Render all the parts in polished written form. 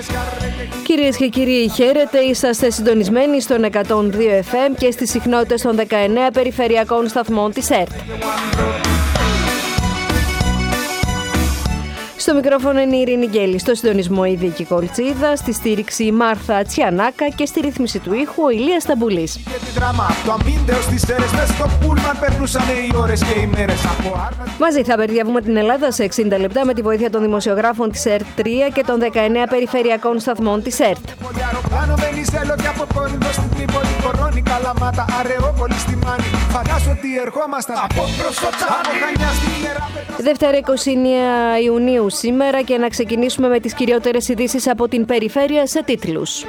Κυρίες και κύριοι, χαίρετε. Είσαστε συντονισμένοι στον 102 FM και στις συχνότητες των 19 περιφερειακών σταθμών της ΕΡΤ. Στο μικρόφωνο είναι η Ειρήνη Γκέλη, στο συντονισμό η Δίκη Κολτσίδα, στη στήριξη η Μάρθα Τσιανάκα και στη ρύθμιση του ήχου ο Ηλίας Σταμπουλής. Μαζί θα περιγεύουμε την Ελλάδα σε 60 λεπτά με τη βοήθεια των δημοσιογράφων της ΕΡΤ 3 και των 19 περιφερειακών σταθμών της ΕΡΤ. Δευτέρα 29 Ιουνίου σήμερα και να ξεκινήσουμε με τις κυριότερες ειδήσεις από την περιφέρεια σε τίτλους.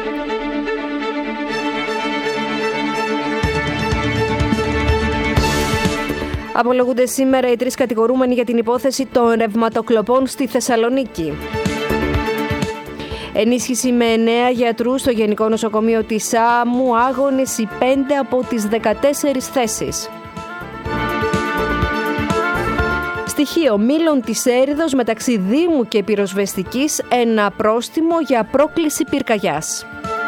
Απολογούνται σήμερα οι 3 κατηγορούμενοι για την υπόθεση των ρευματοκλοπών στη Θεσσαλονίκη. Ενίσχυση με 9 γιατρούς στο Γενικό Νοσοκομείο της Σάμου, άγονες οι 5 από τις 14 θέσεις. Στοιχείο Μήλων της Έριδος μεταξύ Δήμου και Πυροσβεστικής, ένα πρόστιμο για πρόκληση πυρκαγιάς.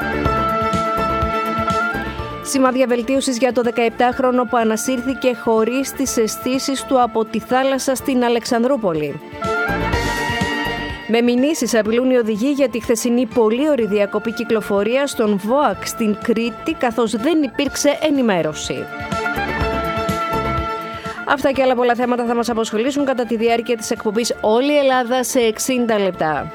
Σημάδια βελτίωσης για το 17χρονο που ανασύρθηκε χωρίς τις αισθήσεις του από τη θάλασσα στην Αλεξανδρούπολη. Με μηνύσεις απειλούν οι οδηγοί για τη χθεσινή πολύωρη διακοπή κυκλοφορίας στον ΒΟΑΚ στην Κρήτη, καθώς δεν υπήρξε ενημέρωση. Αυτά και άλλα πολλά θέματα θα μας απασχολήσουν κατά τη διάρκεια της εκπομπής Όλη η Ελλάδα σε 60 λεπτά.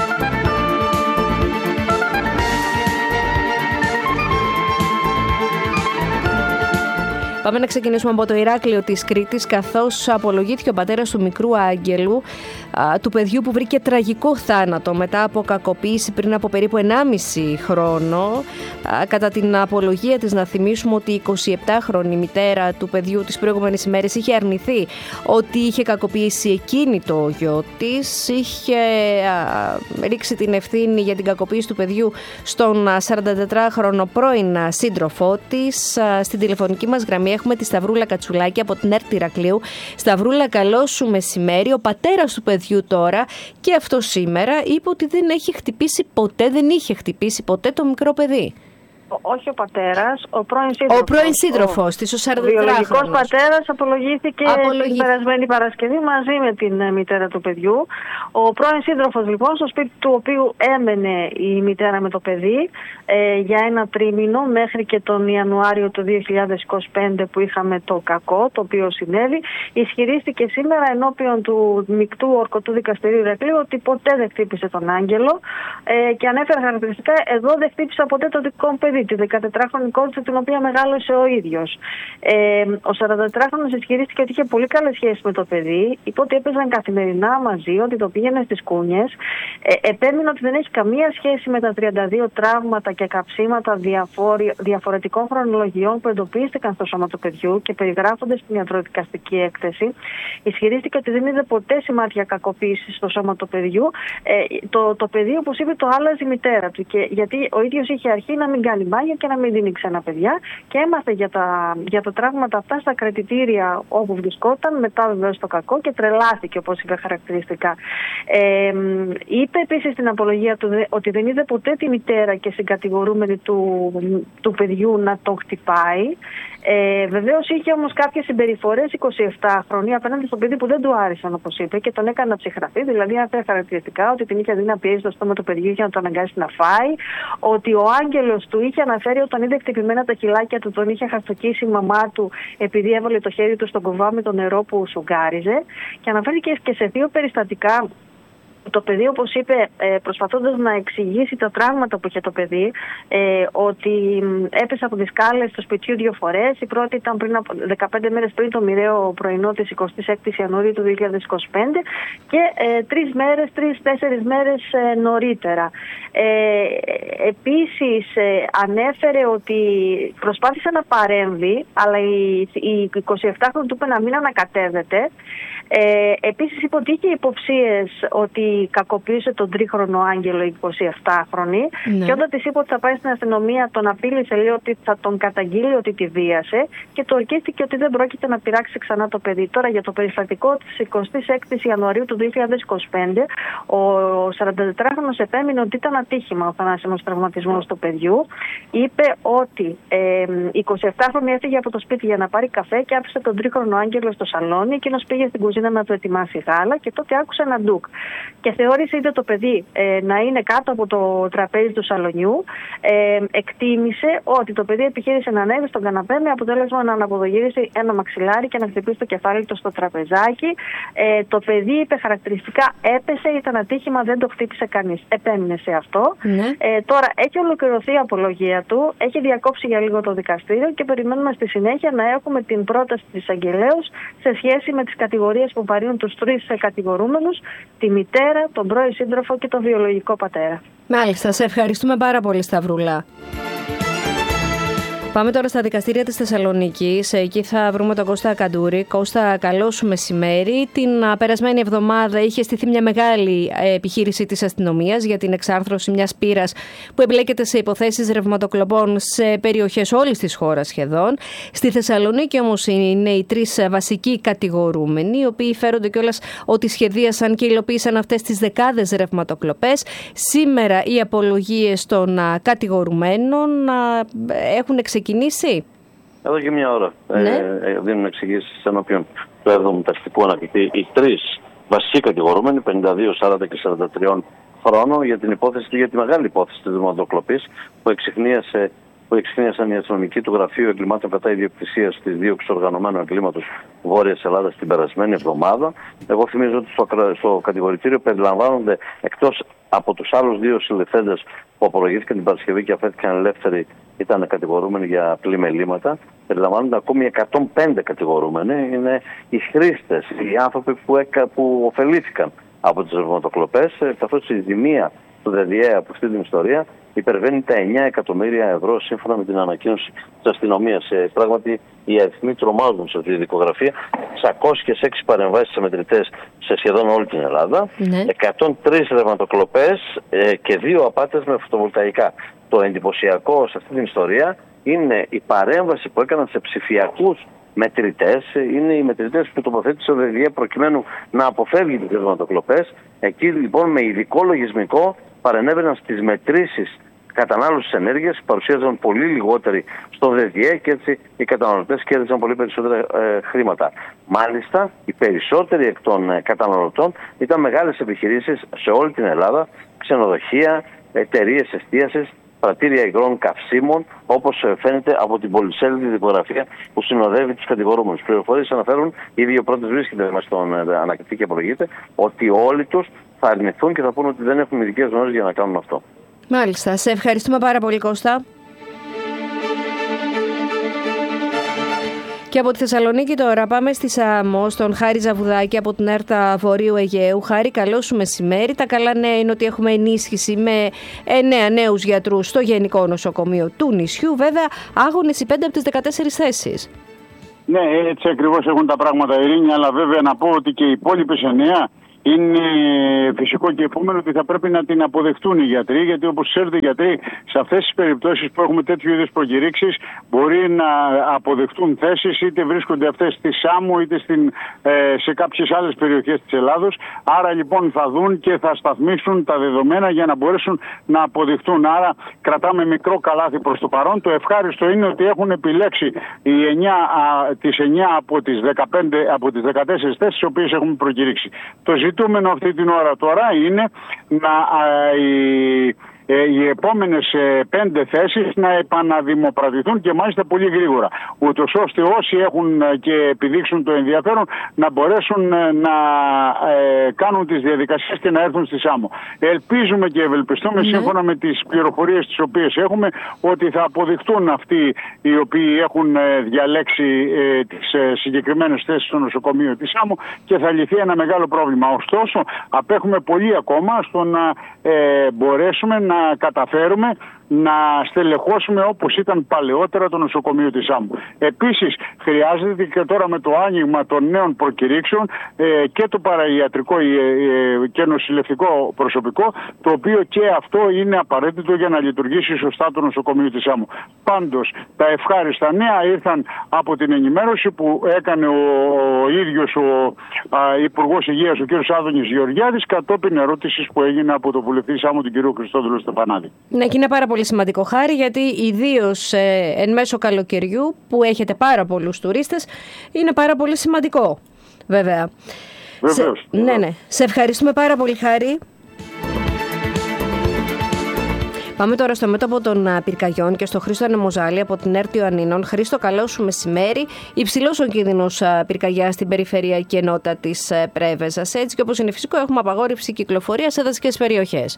Πάμε να ξεκινήσουμε από το Ηράκλειο της Κρήτης, καθώς απολογήθηκε ο πατέρας του μικρού Άγγελου, του παιδιού που βρήκε τραγικό θάνατο μετά από κακοποίηση πριν από περίπου 1,5 χρόνο. Κατά την απολογία της, να θυμίσουμε ότι η 27χρονη μητέρα του παιδιού τις προηγούμενες ημέρες είχε αρνηθεί ότι είχε κακοποιήσει εκείνη το γιο της. Είχε ρίξει την ευθύνη για την κακοποίηση του παιδιού στον 44χρονο πρώην σύντροφό της. Στην τηλεφωνική μας γραμμή έχουμε τη Σταυρούλα Κατσουλάκη από την ΕΡΤ Ηρακλείου. Σταυρούλα, καλό σου μεσημέρι. Ο πατέρας του παιδιού τώρα και αυτό σήμερα είπε ότι δεν είχε χτυπήσει ποτέ το μικρό παιδί. Όχι ο πατέρας, ο πρώην σύντροφος της, ο 44χρονος. Ο βιολογικός πατέρας απολογήθηκε την περασμένη Παρασκευή μαζί με την μητέρα του παιδιού. Ο πρώην σύντροφος λοιπόν, στο σπίτι του οποίου έμενε η μητέρα με το παιδί για ένα τρίμηνο μέχρι και τον Ιανουάριο του 2025 που είχαμε το κακό το οποίο συνέβη, ισχυρίστηκε σήμερα ενώπιον του μεικτού ορκωτού δικαστηρίου Ηρακλείου ότι ποτέ δεν χτύπησε τον Άγγελο και ανέφερε χαρακτηριστικά: εδώ δεν χτύπησα ποτέ το δικό μου παιδί, τη 14χρονη κόρη την οποία μεγάλωσε ο ίδιος. Ο 44χρονος ισχυρίστηκε ότι είχε πολύ καλές σχέσεις με το παιδί, είπε ότι έπαιζαν καθημερινά μαζί, ότι το πήγαινε στις κούνιες. Επέμεινε ότι δεν έχει καμία σχέση με τα 32 τραύματα και καψίματα διαφορετικών χρονολογιών που εντοπίστηκαν στο σώμα του παιδιού και περιγράφονται στην ιατροδικαστική έκθεση. Ισχυρίστηκε ότι δεν είδε ποτέ σημάδια κακοποίησης στο σώμα του παιδιού. Το παιδί, όπως είπε, το άλλαζε η μητέρα του, γιατί ο ίδιος είχε αρχή να μην κάνει μπάνιο και να μην δίνει ξένα παιδιά και έμαθε για τα τραύματα αυτά στα κρατητήρια όπου βρισκόταν, μετά βεβαίως το κακό, και τρελάθηκε, όπως είπε χαρακτηριστικά. Είπε επίσης στην απολογία του ότι δεν είδε ποτέ τη μητέρα και συγκατηγορούμενη του παιδιού να τον χτυπάει. Βεβαίως είχε όμως κάποιες συμπεριφορές 27χρονη απέναντι στο παιδί που δεν του άρεσαν, όπως είπε, και τον έκανε να ψυχραπεί. Δηλαδή, ανέφερε χαρακτηριστικά ότι την είχε δει να πιέζει το στόμα του παιδιού για να το αναγκάσει να φάει, ότι ο Άγγελος του είχε αναφέρει όταν είδε χτυπημένα τα χυλάκια του, τον είχε χαστοκίσει η μαμά του επειδή έβαλε το χέρι του στον κοβά με το νερό που σουγκάριζε, και αναφέρθηκε και σε 2 περιστατικά. Το παιδί, όπως είπε, προσπαθώντας να εξηγήσει τα τραύματα που είχε το παιδί, ότι έπεσε από τις σκάλες του σπιτιού 2 φορές. Η πρώτη ήταν πριν από 15 μέρες πριν το μοιραίο πρωινό της 26ης Ιανουαρίου του 2025 και 3-4 μέρες νωρίτερα. Επίσης ανέφερε ότι προσπάθησε να παρέμβει, αλλά η 27χρονη του είπε να μην ανακατεύεται. Επίσης είπε ότι είχε υποψίες ότι ότι κακοποίησε τον τρίχρονο Άγγελο η 27χρονη. Και όταν της είπε ότι θα πάει στην αστυνομία, τον απείλησε, λέει ότι θα τον καταγγείλει ότι τη βίασε και του ορκίστηκε ότι δεν πρόκειται να πειράξει ξανά το παιδί. Τώρα για το περιστατικό της 26ης Ιανουαρίου του 2025, ο 44χρονος επέμεινε ότι ήταν ατύχημα ο θανάσιμος τραυματισμός του παιδιού. Είπε ότι η 27χρονη έφυγε από το σπίτι για να πάρει καφέ και άφησε τον τρίχρονο Άγγελο στο σαλόνι. Εκείνος πήγε στην κουζίνα να του ετοιμάσει γάλα και τότε άκουσε ένα ντουκ. Και θεώρησε είτε το παιδί να είναι κάτω από το τραπέζι του σαλονιού. Εκτίμησε ότι το παιδί επιχείρησε να ανέβει στον καναπέ με αποτέλεσμα να αναποδογύρισει ένα μαξιλάρι και να χτυπήσει το κεφάλι του στο τραπεζάκι. Το παιδί, είπε χαρακτηριστικά, έπεσε, ήταν ατύχημα, δεν το χτύπησε κανείς. Επέμεινε σε αυτό. Τώρα έχει ολοκληρωθεί η απολογία του, έχει διακόψει για λίγο το δικαστήριο και περιμένουμε στη συνέχεια να έχουμε την πρόταση της εισαγγελέως σε σχέση με τις κατηγορίες που βαρύνουν τους 3 κατηγορούμενους, τη μητέρα, τον πρώην σύντροφο και τον βιολογικό πατέρα. Μάλιστα, σε ευχαριστούμε πάρα πολύ, Σταυρούλα. Πάμε τώρα στα δικαστήρια της Θεσσαλονίκης. Εκεί θα βρούμε τον Κώστα Καντούρη. Κώστα, καλό σου μεσημέρι. Την περασμένη εβδομάδα είχε στηθεί μια μεγάλη επιχείρηση της αστυνομίας για την εξάρθρωση μιας πύρας που εμπλέκεται σε υποθέσεις ρευματοκλοπών σε περιοχές όλης της χώρας σχεδόν. Στη Θεσσαλονίκη όμως είναι οι 3 βασικοί κατηγορούμενοι, οι οποίοι φέρονται κιόλας ότι σχεδίασαν και υλοποίησαν αυτές τις δεκάδες ρευματοκλοπές. Σήμερα οι απολογίες των κατηγορουμένων έχουν ξεκινήσει. Εδώ και μια ώρα δίνουν εξηγήσεις ενώπιον του 7ου ταστικού ανακριτή οι 3 βασικοί κατηγορούμενοι, 52, 40 και 43 χρόνων, για την υπόθεση και για τη μεγάλη υπόθεση της ρευματοκλοπής που εξηχνίασαν οι αστυνομικοί του Γραφείου Εγκλημάτων κατά ιδιοκτησίας της δίωξης οργανωμένου εγκλήματος Βόρειας Ελλάδας την περασμένη εβδομάδα. Εγώ θυμίζω ότι στο κατηγορητήριο περιλαμβάνονται, εκτός από τους άλλους 2 συλληφθέντες που απολογήθηκαν την Παρασκευή και αφέθηκαν ελεύθεροι, ήταν κατηγορούμενοι για απλή μελήματα, περιλαμβάνονται ακόμη 105 κατηγορούμενοι. Είναι οι χρήστες, οι άνθρωποι που ωφελήθηκαν από τις ρευματοκλοπές, καθώς η ζημία του ΔΔΕ από αυτή την ιστορία υπερβαίνει τα 9 εκατομμύρια ευρώ σύμφωνα με την ανακοίνωση της αστυνομίας. Πράγματι, οι αριθμοί τρομάζουν σε αυτή τη δικογραφία. 606 παρεμβάσεις σε μετρητές σε σχεδόν όλη την Ελλάδα, 103 ρευματοκλοπές και 2 απάτες με φωτοβολταϊκά. Το εντυπωσιακό σε αυτή την ιστορία είναι η παρέμβαση που έκαναν σε ψηφιακούς μετρητές. Είναι οι μετρητές που τοποθέτησε ο ΔΔΕ προκειμένου να αποφεύγει τις ρευματοκλοπές. Εκεί λοιπόν με ειδικό λογισμικό παρενέβαιναν στις μετρήσεις κατανάλωσης ενέργειας, παρουσίαζαν πολύ λιγότεροι στο ΔΔΕ και έτσι οι καταναλωτές κέρδισαν πολύ περισσότερα χρήματα. Μάλιστα, οι περισσότεροι εκ των καταναλωτών ήταν μεγάλες επιχειρήσεις σε όλη την Ελλάδα, ξενοδοχεία, εταιρείες εστίασης, πρατήρια υγρών καυσίμων, όπως φαίνεται από την πολυσέλιδη δικογραφία που συνοδεύει τους κατηγορούμενους. Πληροφορίες αναφέρουν, ήδη ο πρώτος βρίσκεται μέσα στον ανακριτή και απολογείται, ότι όλοι τους θα αρνηθούν και θα πούνε ότι δεν έχουν ειδικές γνώσεις για να κάνουν αυτό. Μάλιστα. Σε ευχαριστούμε πάρα πολύ, Κώστα. Και από τη Θεσσαλονίκη τώρα πάμε στη Σάμο, στον Χάρη Ζαβουδάκη από την ΕΡΤΑ Βορείου Αιγαίου. Χάρη, καλό σου μεσημέρι. Τα καλά νέα είναι ότι έχουμε ενίσχυση με 9 νέους γιατρούς στο Γενικό Νοσοκομείο του νησιού. Βέβαια, άγονες οι 5 από τις 14 θέσεις. Ναι, έτσι ακριβώς έχουν τα πράγματα, Ειρήνη, αλλά βέβαια να πω ότι και οι υπόλοιπες 9 είναι φυσικό και επόμενο ότι θα πρέπει να την αποδεχτούν οι γιατροί, γιατί όπως ξέρετε οι γιατροί σε αυτές τις περιπτώσεις που έχουμε τέτοιου είδους προκηρύξεις μπορεί να αποδεχτούν θέσεις, είτε βρίσκονται αυτές στη Σάμο είτε σε κάποιες άλλες περιοχές της Ελλάδος. Άρα λοιπόν θα δουν και θα σταθμίσουν τα δεδομένα για να μπορέσουν να αποδεχτούν. Άρα κρατάμε μικρό καλάθι προς το παρόν. Το ευχάριστο είναι ότι έχουν επιλέξει τις 9 από τις 14 θέσεις τις οποίες έχουμε προκηρύξει. Το ζητούμενο αυτή την ώρα τώρα είναι οι επόμενες 5 θέσεις να επαναδημοπρατηθούν και μάλιστα πολύ γρήγορα, ούτως ώστε όσοι έχουν και επιδείξουν το ενδιαφέρον να μπορέσουν να κάνουν τις διαδικασίες και να έρθουν στη Σάμο. Ελπίζουμε και ευελπιστούμε σύμφωνα με τις πληροφορίες τις οποίες έχουμε ότι θα αποδειχτούν αυτοί οι οποίοι έχουν διαλέξει τις συγκεκριμένες θέσεις στο νοσοκομείο της Σάμο και θα λυθεί ένα μεγάλο πρόβλημα. Ωστόσο, απέχουμε πολύ ακόμα στο να μπορέσουμε να καταφέρουμε να στελεχώσουμε όπως ήταν παλαιότερα το νοσοκομείο της Σάμου. Επίσης, χρειάζεται και τώρα με το άνοιγμα των νέων προκηρύξεων και το παραϊατρικό και νοσηλευτικό προσωπικό, το οποίο και αυτό είναι απαραίτητο για να λειτουργήσει σωστά το νοσοκομείο της Σάμου. Πάντως, τα ευχάριστα νέα ήρθαν από την ενημέρωση που έκανε ο ίδιος ο Υπουργός Υγείας, ο κ. Άδωνης Γεωργιάδης, κατόπιν ερώτησης που έγινε από τον βουλευτή Σάμου, τον κ. Χριστόδουλο Στεφανάδη. Ναι, και είναι πάρα πολύ σημαντικό, Χάρη, γιατί ιδίως εν μέσω καλοκαιριού που έχετε πάρα πολλούς τουρίστες, είναι πάρα πολύ σημαντικό, βέβαια. Βεβαίως. Ναι. Σε ευχαριστούμε πάρα πολύ, Χάρη. Πάμε τώρα στο μέτωπο των πυρκαγιών και στο Χρήστο Ανεμοζάλη από την ΕΡΤ Ιωαννίνων. Χρήστο, καλώς σου μεσημέρι. Υψηλός ο κίνδυνος πυρκαγιά στην περιφερειακή ενότητα της Πρέβεζας. Έτσι και όπως είναι φυσικό, έχουμε απαγόρευση κυκλοφορίας σε δασικές περιοχές.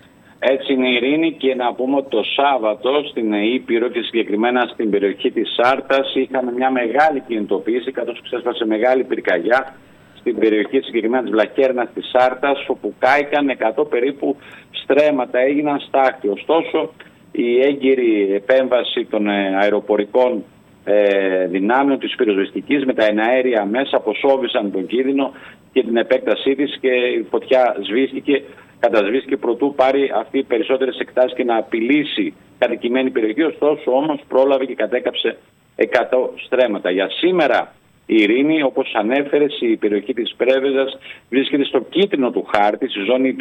Έτσι είναι, Ειρήνη, και να πούμε ότι το Σάββατο στην Ήπειρο και συγκεκριμένα στην περιοχή της Σάρτας είχαμε μια μεγάλη κινητοποίηση, καθώς ξέσπασε μεγάλη πυρκαγιά στην περιοχή συγκεκριμένα της Βλακέρνας της Σάρτας, όπου κάηκαν 100 περίπου στρέμματα, έγιναν στάχτη. Ωστόσο, η έγκυρη επέμβαση των αεροπορικών δυνάμεων της πυροσβεστικής με τα εναέρια μέσα αποσόβησαν τον κίνδυνο και την επέκτασή της, και η φωτιά κατασβήστηκε προτού πάρει αυτή οι περισσότερες εκτάσεις και να απειλήσει κατοικημένη περιοχή. Ωστόσο, όμως, πρόλαβε και κατέκαψε 100 στρέμματα. Για σήμερα, η Ειρήνη, όπως ανέφερες, η περιοχή της Πρέβεζας βρίσκεται στο κίτρινο του χάρτη, στη ζώνη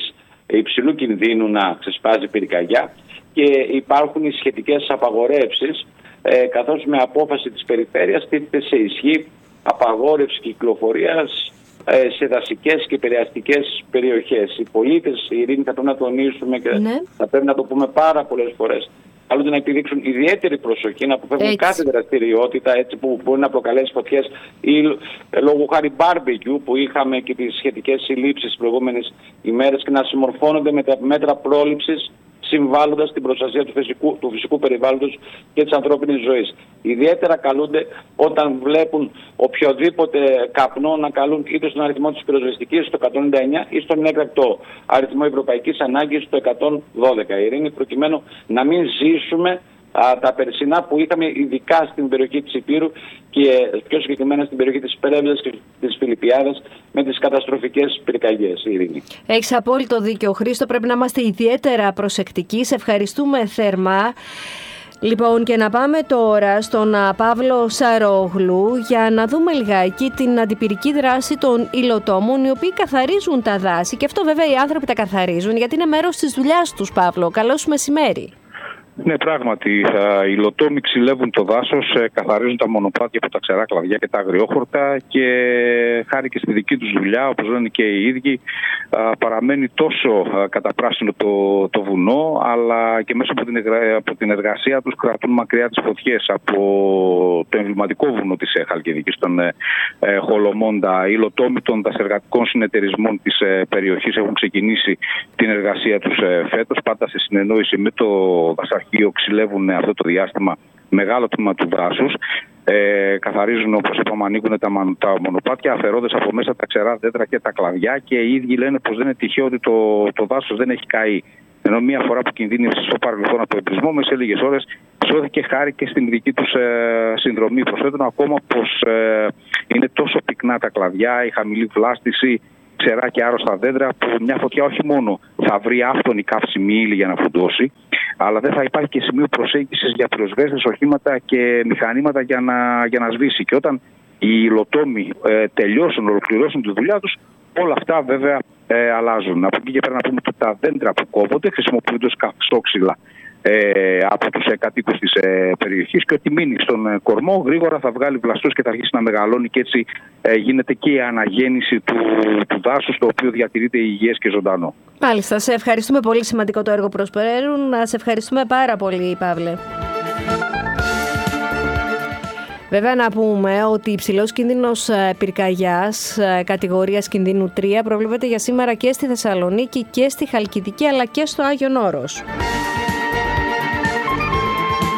υψηλού κινδύνου να ξεσπάζει πυρκαγιά, και υπάρχουν οι σχετικές απαγορεύσεις, καθώς με απόφαση της περιφέρειας τίθεται σε ισχύ απαγόρευση κυκλοφορίας σε δασικές και περιαστικές περιοχές. Οι πολίτες, η Ειρήνη, θα πρέπει να τονίσουμε και θα πρέπει να το πούμε πάρα πολλές φορές, καλούνται να επιδείξουν ιδιαίτερη προσοχή, να αποφεύγουν κάθε δραστηριότητα έτσι που μπορεί να προκαλέσει φωτιές, ή λόγω χάρη μπάρμπεκιου που είχαμε και τις σχετικές συλλήψεις τις προηγούμενες ημέρες, και να συμμορφώνονται με τα μέτρα πρόληψης, συμβάλλοντας στην προστασία του φυσικού περιβάλλοντος και της ανθρώπινης ζωής. Ιδιαίτερα καλούνται, όταν βλέπουν οποιοδήποτε καπνό, να καλούν είτε στον αριθμό της πυροσβεστικής στο 199 ή στον έκτακτο αριθμό ευρωπαϊκής ανάγκης στο 112. Ειρήνη, προκειμένου να μην ζήσουμε τα περσινά που είχαμε, ειδικά στην περιοχή της Υπήρου και πιο συγκεκριμένα στην περιοχή της Πρέβεζας και της Φιλιππιάδας, με τις καταστροφικές πυρκαγιές, Ειρήνη. Έχεις απόλυτο δίκιο, Χρήστο. Πρέπει να είμαστε ιδιαίτερα προσεκτικοί. Σε ευχαριστούμε θερμά. Λοιπόν, και να πάμε τώρα στον Παύλο Σαρόγλου για να δούμε λιγάκι την αντιπυρική δράση των υλοτόμων, οι οποίοι καθαρίζουν τα δάση. Και αυτό βέβαια οι άνθρωποι τα καθαρίζουν γιατί είναι μέρος της δουλειάς τους, Παύλο. Καλώς μεσημέρι. Ναι, πράγματι, οι υλοτόμοι ξυλεύουν το δάσος, καθαρίζουν τα μονοπάτια από τα ξερά κλαδιά και τα αγριόχορτα, και χάρη και στη δική τους δουλειά, όπως λένε και οι ίδιοι, παραμένει τόσο καταπράσινο το βουνό, αλλά και μέσα από την εργασία τους κρατούν μακριά τις φωτιές από το εμβληματικό βουνό της Χαλκιδικής, τον Χολομόντα. Οι υλοτόμοι των δασεργατικών συνεταιρισμών της περιοχής έχουν ξεκινήσει την εργασία τους φέτος, πάντα σε συνεννόηση με το δασαρχείο. Ξυλεύουν αυτό το διάστημα μεγάλο τμήμα του δάσους. Καθαρίζουν, όπως είπαμε, ανοίγουν τα μονοπάτια, αφαιρώντας από μέσα τα ξερά δέντρα και τα κλαδιά, και οι ίδιοι λένε πως δεν είναι τυχαίο ότι το δάσος δεν έχει καεί. Ενώ μία φορά που κινδύνευσε στο παρελθόν από εμπρισμό, μέσα σε λίγες ώρες σώθηκε χάρη και στην δική τους συνδρομή. Προσθέτουν ακόμα πως είναι τόσο πυκνά τα κλαδιά, η χαμηλή βλάστηση, ξερά και άρρωστα δέντρα, που μια φωτιά όχι μόνο θα βρει άφθονη καύσιμη ύλη για να φουντώσει, αλλά δεν θα υπάρχει και σημείο προσέγγισης για πυροσβέστες, οχήματα και μηχανήματα για να σβήσει. Και όταν οι υλοτόμοι ολοκληρώσουν τη δουλειά τους, όλα αυτά βέβαια αλλάζουν. Από εκεί και πέρα να πούμε ότι τα δέντρα που κόβονται χρησιμοποιούνται ως καυστόξυλα από τους κατοίκους της περιοχής, και ότι μείνει στον κορμό γρήγορα θα βγάλει βλαστούς και θα αρχίσει να μεγαλώνει, και έτσι γίνεται και η αναγέννηση του δάσους, το οποίο διατηρείται υγιές και ζωντανό. Μάλιστα, σε ευχαριστούμε πολύ. Σημαντικό το έργο προσπεραίνουν. Σε ευχαριστούμε πάρα πολύ, Παύλε. Βέβαια, να πούμε ότι υψηλός κίνδυνος πυρκαγιάς κατηγορίας κινδύνου 3 προβλέπεται για σήμερα και στη Θεσσαλονίκη και στη Χαλκιδική, αλλά και στο Άγιον Όρος.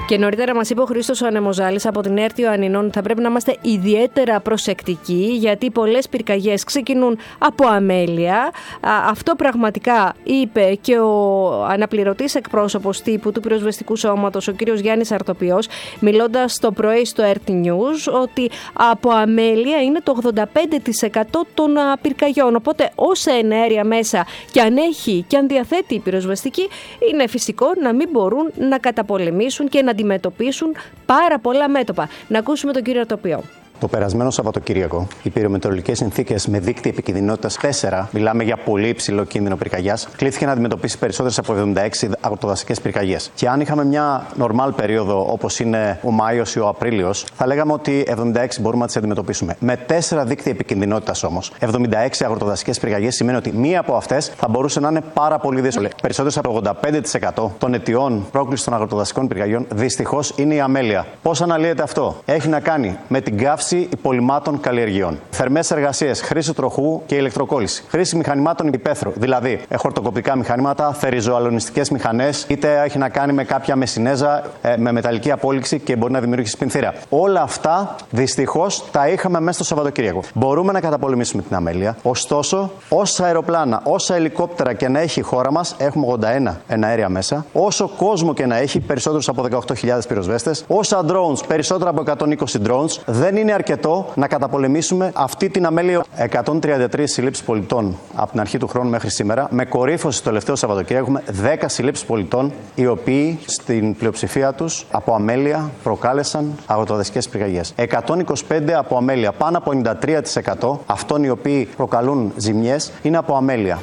Και νωρίτερα μας είπε ο Χρήστος Ανεμοζάλης από την ΕΡΤ Ιωαννινών ότι θα πρέπει να είμαστε ιδιαίτερα προσεκτικοί, γιατί πολλές πυρκαγιές ξεκινούν από αμέλεια. Αυτό πραγματικά είπε και ο αναπληρωτής εκπρόσωπος τύπου του πυροσβεστικού σώματος, ο κύριος Γιάννης Αρτοπιός, μιλώντας το πρωί στο RT News, ότι από αμέλεια είναι το 85% των πυρκαγιών. Οπότε όσα εναέρια μέσα και αν έχει και αν διαθέτει η πυροσβεστική, είναι φυσικό να μην μπορούν να καταπολεμήσουν και να αντιμετωπίσουν πάρα πολλά μέτωπα. Να ακούσουμε τον κύριο Αρτοπιό. Το περασμένο Σαββατοκύριακο, οι πυρομετεωρολογικές συνθήκες με δείκτη επικινδυνότητας 4, μιλάμε για πολύ υψηλό κίνδυνο πυρκαγιάς, κλήθηκε να αντιμετωπίσει περισσότερες από 76 αγροτοδασικές πυρκαγιές. Και αν είχαμε μια νορμάλ περίοδο όπως είναι ο Μάιος ή ο Απρίλιος, θα λέγαμε ότι 76 μπορούμε να τις αντιμετωπίσουμε. Με 4 δείκτη επικινδυνότητας όμως, 76 αγροτοδασικές πυρκαγιές σημαίνει ότι μία από αυτές θα μπορούσε να είναι πάρα πολύ δύσκολη. Περισσότερες από 85% των αιτιών πρόκλησης των αγροτοδασικών πυρκαγιών δυστυχώς είναι η αμέλεια. Πώς αναλύεται αυτό? Έχει να κάνει με την καύση υπολειμμάτων καλλιεργειών. Θερμές εργασίες, χρήση τροχού και ηλεκτροκόλληση. Χρήση μηχανημάτων υπαίθρου, δηλαδή χορτοκοπτικά μηχανήματα, θεριζοαλωνιστικές μηχανές, είτε έχει να κάνει με κάποια μεσινέζα με μεταλλική απόλυξη και μπορεί να δημιουργήσει σπινθήρα. Όλα αυτά δυστυχώς τα είχαμε μέσα στο Σαββατοκύριακο. Μπορούμε να καταπολεμήσουμε την αμέλεια, ωστόσο, όσα αεροπλάνα, όσα ελικόπτερα και να έχει η χώρα μας, έχουμε 81 εναέρια μέσα, όσο κόσμο και να έχει, περισσότερους από 18.000 πυροσβέστες, όσα drones, περισσότερα από 120 drones, δεν είναι αρκετό να καταπολεμήσουμε αυτή την αμέλεια. 133 συλλήψεις πολιτών από την αρχή του χρόνου μέχρι σήμερα. Με κορύφωση το τελευταίο Σαββατοκύριακο έχουμε 10 συλλήψεις πολιτών, οι οποίοι στην πλειοψηφία τους από αμέλεια προκάλεσαν αγροτοδασικές πυρκαγιές. 125 από αμέλεια. Πάνω από 93% αυτών οι οποίοι προκαλούν ζημιές είναι από αμέλεια.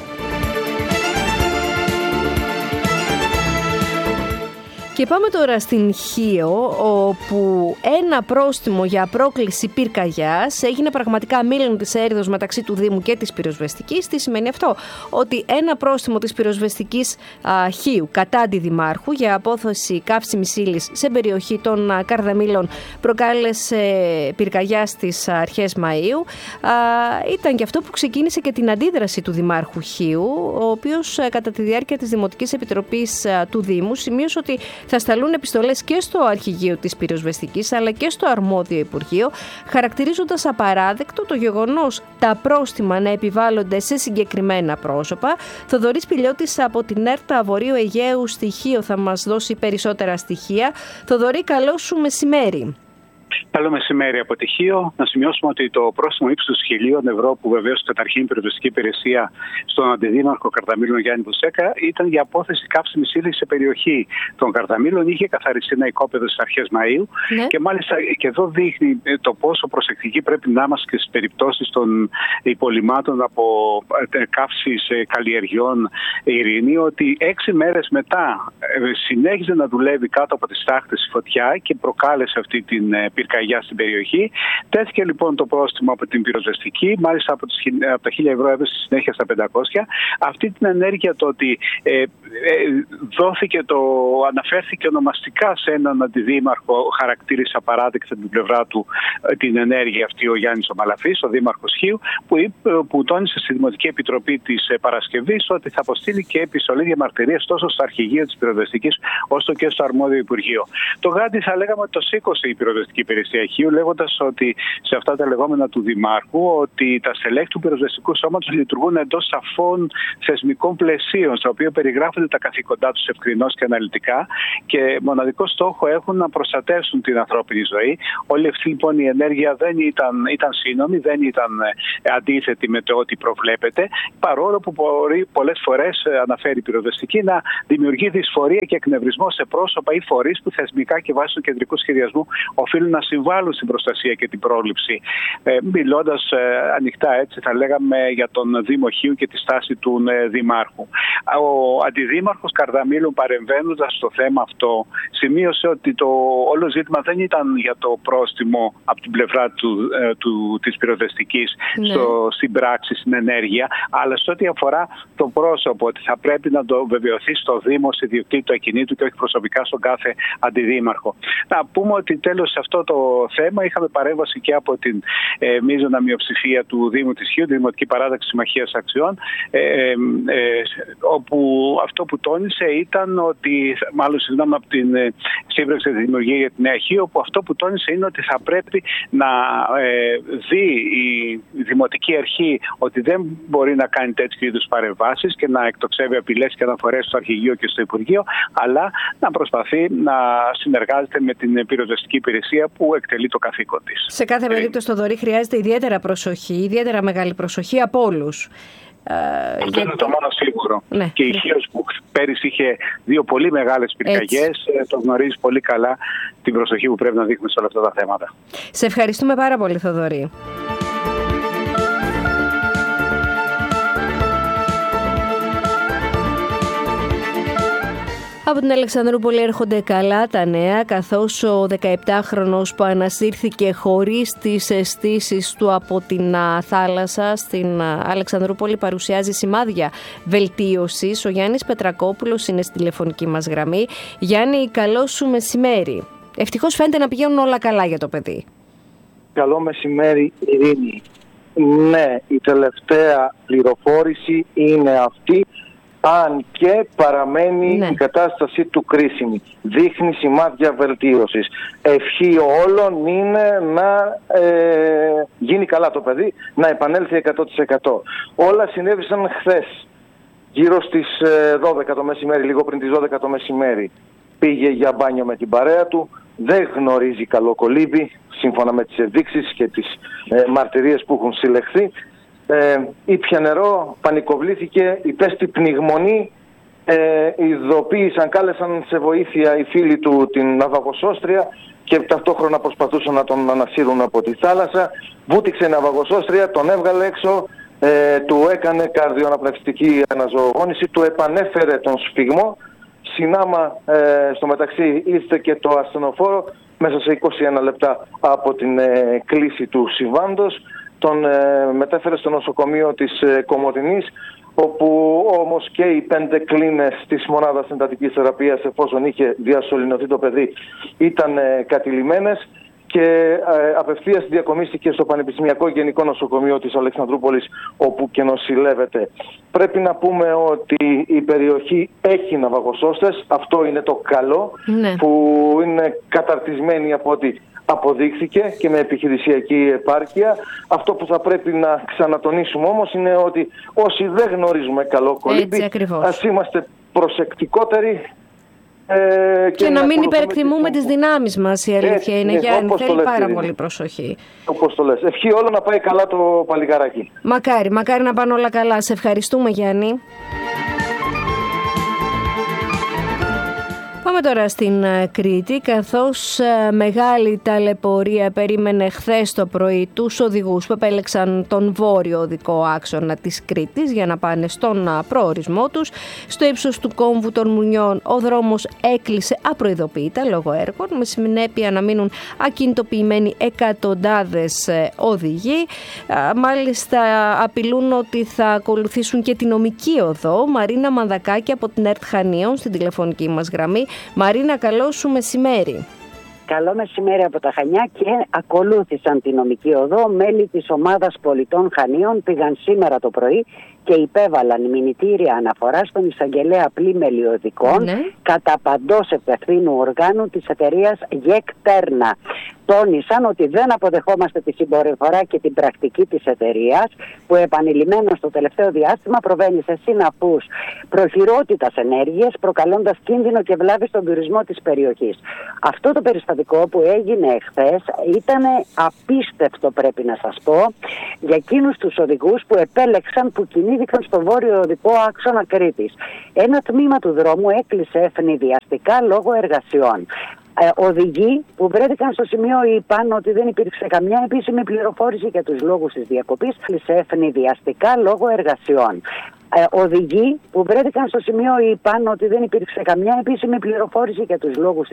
Και πάμε τώρα στην Χίο, όπου ένα πρόστιμο για πρόκληση πυρκαγιάς έγινε πραγματικά μήλον της έρηδος μεταξύ του Δήμου και της πυροσβεστικής. Τι σημαίνει αυτό? Ότι ένα πρόστιμο της πυροσβεστικής Χίου κατά αντιδημάρχου για απόθεση καύσιμης ύλης σε περιοχή των Καρδαμήλων προκάλεσε πυρκαγιά στις αρχές Μαΐου. Ήταν και αυτό που ξεκίνησε και την αντίδραση του Δημάρχου Χίου, ο οποίος κατά τη διάρκεια της Δημοτικής Επιτροπής του Δήμου σημείωσε ότι θα σταλούν επιστολές και στο Αρχηγείο της Πυροσβεστικής αλλά και στο αρμόδιο Υπουργείο, χαρακτηρίζοντας απαράδεκτο το γεγονός τα πρόστιμα να επιβάλλονται σε συγκεκριμένα πρόσωπα. Θοδωρής Πηλιώτης από την ΕΡΤ Βορείου Αιγαίου στη Χίο θα μας δώσει περισσότερα στοιχεία. Θοδωρή, καλό σου μεσημέρι. Καλό μεσημέρι από τη Χίο. Να σημειώσουμε ότι το πρόστιμο ύψους 1.000 ευρώ που βεβαίως καταρχήν η πυροσβεστική υπηρεσία στον αντιδήμαρχο Καρδαμήλων Γιάννη Βουσέκα ήταν για απόθεση καύσιμης ύλης σε περιοχή των Καρδαμήλων. Είχε καθαριστεί ένα οικόπεδο στις αρχές Μαΐου. Ναι. Και μάλιστα και εδώ δείχνει το πόσο προσεκτικοί πρέπει να είμαστε και στις περιπτώσεις των υπολειμμάτων από καύσης καλλιεργιών ειρήνη, ότι 6 μέρες μετά συνέχιζε να δουλεύει κάτω από τις τάχτες η φωτιά και προκάλεσε αυτή την πυρκαγιά στην περιοχή. Τέθηκε λοιπόν το πρόστιμο από την πυροσβεστική, μάλιστα από τα 1.000 ευρώ έβησε στη συνέχεια στα 500. Αυτή την ενέργεια το ότι αναφέρθηκε ονομαστικά σε έναν αντιδήμαρχο, χαρακτήρισε απαράδεκτα την πλευρά του την ενέργεια αυτή ο Γιάννης ο Μαλαφής, ο δήμαρχος Χίου, που τόνισε στη Δημοτική Επιτροπή της Παρασκευής ότι θα αποστείλει και επιστολή διαμαρτυρίας τόσο στο Αρχηγείο της Πυροσβεστικής όσο και στο αρμόδιο Υπουργείο. Το γάντι θα λέγαμε ότι το σήκωσε η Πυροσβεστική Υπηρεσία Χίου, λέγοντας ότι σε αυτά τα λεγόμενα του Δημάρχου ότι τα στελέχη του πυροσβεστικού σώματος λειτουργούν εντός σαφών θεσμικών πλαισίων, στα οποία περιγράφονται τα καθήκοντά τους ευκρινώς και αναλυτικά και μοναδικό στόχο έχουν να προστατεύσουν την ανθρώπινη ζωή. Όλη αυτή λοιπόν η ενέργεια δεν ήταν σύνομη, δεν ήταν αντίθετη με το ό,τι προβλέπεται, παρόλο που μπορεί πολλές φορές, αναφέρει η πυροσβεστική, να δημιουργεί δυσφορία και εκνευρισμό σε πρόσωπα ή φορείς που θεσμικά και βάσει του κεντρικού σχεδιασμού οφείλουν να συμβάλλουν στην προστασία και την πρόληψη. Μιλώντας ανοιχτά, έτσι θα λέγαμε, για τον Δήμο Χίου και τη στάση του Δημάρχου. Ο Αντιδήμαρχος Καρδαμήλων, παρεμβαίνοντας στο θέμα αυτό, σημείωσε ότι το όλο ζήτημα δεν ήταν για το πρόστιμο από την πλευρά της πυροσβεστικής στην πράξη, στην ενέργεια, αλλά σε ό,τι αφορά το πρόσωπο, ότι θα πρέπει να το βεβαιωθεί στο Δήμο, στη διοκτήτη του ακινήτου και όχι προσωπικά στον κάθε Αντιδήμαρχο. Να πούμε ότι τέλος σε αυτό το θέμα είχαμε παρέμβαση και από την μείζωνα μειοψηφία του Δήμου της Χίου, τη Δημοτική Παράταξη Συμμαχίας Αξιών, όπου αυτό που τόνισε ήταν ότι, από την σύμπραξη τη δημιουργία για τη Νέα Χίο, όπου αυτό που τόνισε είναι ότι θα πρέπει να δει η Δημοτική Αρχή ότι δεν μπορεί να κάνει τέτοιου είδους παρεμβάσεις και να εκτοξεύει απειλές και αναφορές στο Αρχηγείο και στο Υπουργείο, αλλά να προσπαθεί να συνεργάζεται με την πυροσβεστική υπηρεσία που εκτελεί το καθήκον της. Σε κάθε περίπτωση, Θοδωρή, χρειάζεται ιδιαίτερα προσοχή, ιδιαίτερα μεγάλη προσοχή από όλους. Αυτό είναι το μόνο σίγουρο. Ναι. Και η Χίος που πέρυσι είχε 2 πολύ μεγάλες πυρκαγιές, το γνωρίζει πολύ καλά την προσοχή που πρέπει να δείχνουμε σε όλα αυτά τα θέματα. Σε ευχαριστούμε πάρα πολύ, Θοδωρή. Από την Αλεξανδρούπολη έρχονται καλά τα νέα, καθώς ο 17χρονος που ανασύρθηκε χωρίς τις αισθήσεις του από την θάλασσα στην Αλεξανδρούπολη παρουσιάζει σημάδια βελτίωσης. Ο Γιάννης Πετρακόπουλος είναι στη τηλεφωνική μας γραμμή. Γιάννη, καλό σου μεσημέρι. Ευτυχώς φαίνεται να πηγαίνουν όλα καλά για το παιδί. Καλό μεσημέρι, Ειρήνη. Ναι, η τελευταία πληροφόρηση είναι αυτή. Αν και παραμένει η κατάστασή του κρίσιμη. Δείχνει σημάδια βελτίωσης. Ευχή όλων είναι να γίνει καλά το παιδί, να επανέλθει 100%. Όλα συνέβησαν χθες, γύρω στις 12 το μεσημέρι, λίγο πριν τις 12 το μεσημέρι. Πήγε για μπάνιο με την παρέα του, δεν γνωρίζει καλό κολύμπι, σύμφωνα με τις ενδείξεις και τις μαρτυρίες που έχουν συλλεχθεί. Ήπια νερό, πανικοβλήθηκε, υπέστη πνιγμονή, ειδοποίησαν, κάλεσαν σε βοήθεια οι φίλοι του την ναυαγοσώστρια και ταυτόχρονα προσπαθούσαν να τον ανασύρουν από τη θάλασσα. Βούτυξε η ναυαγοσώστρια, τον έβγαλε έξω, του έκανε καρδιοαναπνευστική αναζωογόνηση, του επανέφερε τον σφιγμό. Συνάμα στο μεταξύ ήρθε και το ασθενοφόρο μέσα σε 21 λεπτά από την κλίση του συμβάντος. Τον μετέφερε στο νοσοκομείο της Κομοτηνής, όπου όμως και οι 5 κλίνες της μονάδας εντατικής θεραπείας, εφόσον είχε διασωληνωθεί το παιδί, ήταν κατηλημμένες και απευθείας διακομίστηκε στο Πανεπιστημιακό Γενικό Νοσοκομείο της Αλεξανδρούπολης, όπου και νοσηλεύεται. Πρέπει να πούμε ότι η περιοχή έχει ναυαγοσώστες, αυτό είναι το καλό, που είναι καταρτισμένοι από ό,τι αποδείχθηκε και με επιχειρησιακή επάρκεια. Αυτό που θα πρέπει να ξανατονίσουμε όμως είναι ότι όσοι δεν γνωρίζουμε καλό κολύμπι, ας είμαστε προσεκτικότεροι και να μην υπερεκτιμούμε τις δυνάμεις μας, η αλήθεια είναι, Γιάννη, θέλει πάρα πολύ προσοχή. Όπως το λες. Ευχή όλο να πάει καλά το παλικάράκι. Μακάρι να πάνε όλα καλά. Σε ευχαριστούμε, Γιάννη. Πάμε τώρα στην Κρήτη, καθώς μεγάλη ταλαιπωρία περίμενε χθες το πρωί τους οδηγούς που επέλεξαν τον βόρειο οδικό άξονα της Κρήτης για να πάνε στον προορισμό τους. Στο ύψος του κόμβου των Μουνιών ο δρόμος έκλεισε απροειδοποιητά λόγω έργων, με συνέπεια να μείνουν ακινητοποιημένοι εκατοντάδες οδηγοί. Μάλιστα απειλούν ότι θα ακολουθήσουν και τη νομική οδό. Μαρίνα Μανδακάκη από την ΕΡΤ Χανίων στην τηλεφωνική μας γραμμή. Μαρίνα, καλό σου μεσημέρι. Καλό μεσημέρι από τα Χανιά και ακολούθησαν τη νομική οδό. Μέλη της ομάδας πολιτών Χανίων πήγαν σήμερα το πρωί και υπέβαλαν μηνυτήρια αναφορά στον εισαγγελέα Πλήμελη Οδικών κατά παντός υπευθύνου οργάνου της εταιρείας ΓΕΚ-ΤΕΡΝΑ. Τόνισαν ότι δεν αποδεχόμαστε τη συμπεριφορά και την πρακτική της εταιρείας που επανειλημμένα στο τελευταίο διάστημα προβαίνει σε συναφούς προχειρότητας ενέργειες, προκαλώντας κίνδυνο και βλάβη στον τουρισμό της περιοχής. Αυτό το περιστατικό που έγινε εχθές ήταν απίστευτο, πρέπει να σας πω, για εκείνους τους οδηγούς που επέλεξαν, που κινήθηκαν στο βόρειο οδικό άξονα Κρήτης. Ένα τμήμα του δρόμου έκλεισε ευνηδιαστικά λόγω εργασιών. Οδηγοί που βρέθηκαν στο σημείο είπαν ότι δεν υπήρξε καμιά επίσημη πληροφόρηση για τους λόγους της διακοπής, κλείσε ευνηδιαστικά λόγω εργασιών. Οδηγοί που βρέθηκαν στο σημείο είπαν ότι δεν υπήρξε καμιά επίσημη πληροφόρηση για τους λόγους